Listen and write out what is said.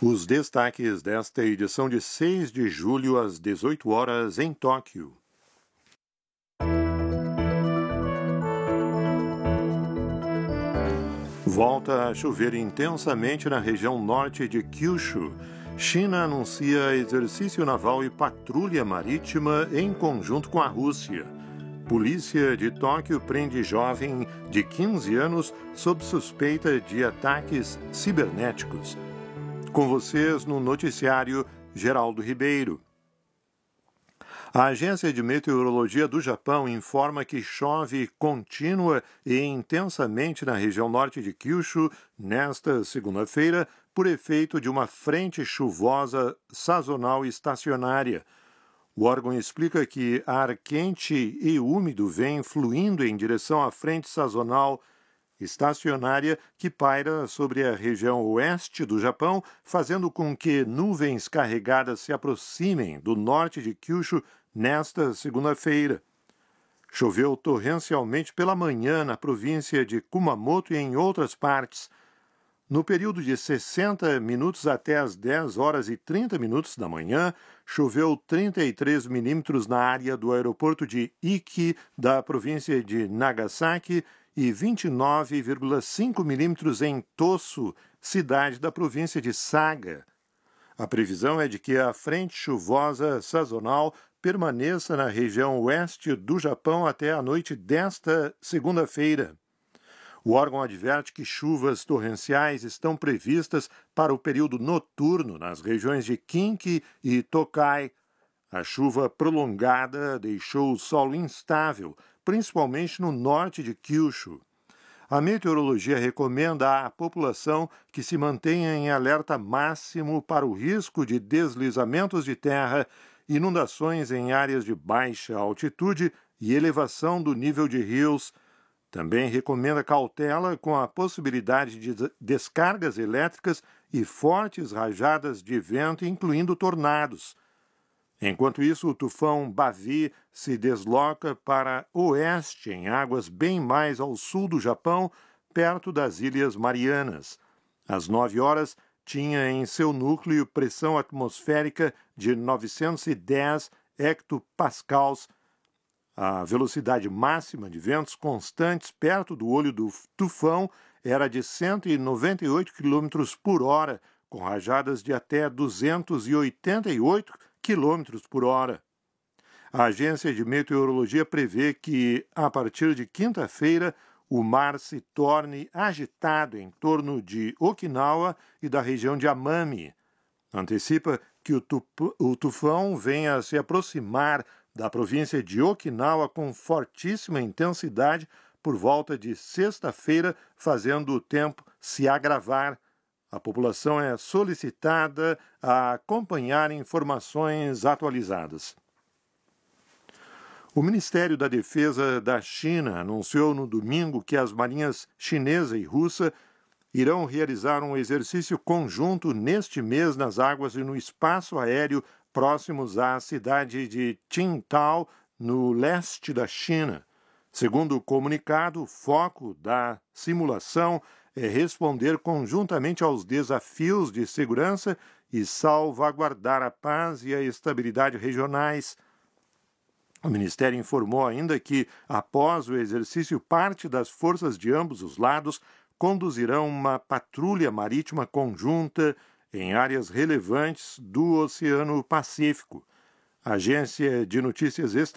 Os destaques desta edição de 6 de julho às 18 horas em Tóquio. Volta a chover intensamente na região norte de Kyushu. China anuncia exercício naval e patrulha marítima em conjunto com a Rússia. Polícia de Tóquio prende jovem de 15 anos sob suspeita de ataques cibernéticos. Com vocês no noticiário Geraldo Ribeiro. A Agência de Meteorologia do Japão informa que chove contínua e intensamente na região norte de Kyushu nesta segunda-feira por efeito de uma frente chuvosa sazonal estacionária. O órgão explica que ar quente e úmido vem fluindo em direção à frente sazonal estacionária que paira sobre a região oeste do Japão, fazendo com que nuvens carregadas se aproximem do norte de Kyushu nesta segunda-feira. Choveu torrencialmente pela manhã na província de Kumamoto e em outras partes. No período de 60 minutos até as 10 horas e 30 minutos da manhã, choveu 33 milímetros na área do aeroporto de Iki, da província de Nagasaki, e 29,5 milímetros em Tosu, cidade da província de Saga. A previsão é de que a frente chuvosa sazonal permaneça na região oeste do Japão até a noite desta segunda-feira. O órgão adverte que chuvas torrenciais estão previstas para o período noturno nas regiões de Kinki e Tokai. A chuva prolongada deixou o solo instável, principalmente no norte de Kyushu. A meteorologia recomenda à população que se mantenha em alerta máximo para o risco de deslizamentos de terra, inundações em áreas de baixa altitude e elevação do nível de rios. Também recomenda cautela com a possibilidade de descargas elétricas e fortes rajadas de vento, incluindo tornados. Enquanto isso, o tufão Bavi se desloca para oeste, em águas bem mais ao sul do Japão, perto das Ilhas Marianas. Às 9 horas, tinha em seu núcleo pressão atmosférica de 910 hectopascals. A velocidade máxima de ventos constantes perto do olho do tufão era de 198 km por hora, com rajadas de até 288 km por hora. A Agência de Meteorologia prevê que, a partir de quinta-feira, o mar se torne agitado em torno de Okinawa e da região de Amami. Antecipa que o tufão venha a se aproximar da província de Okinawa com fortíssima intensidade por volta de sexta-feira, fazendo o tempo se agravar. A população é solicitada a acompanhar informações atualizadas. O Ministério da Defesa da China anunciou no domingo que as marinhas chinesa e russa irão realizar um exercício conjunto neste mês nas águas e no espaço aéreo próximos à cidade de Qingdao, no leste da China. Segundo o comunicado, o foco da simulação é responder conjuntamente aos desafios de segurança e salvaguardar a paz e a estabilidade regionais. O Ministério informou ainda que, após o exercício, parte das forças de ambos os lados conduzirão uma patrulha marítima conjunta em áreas relevantes do Oceano Pacífico. A agência de notícias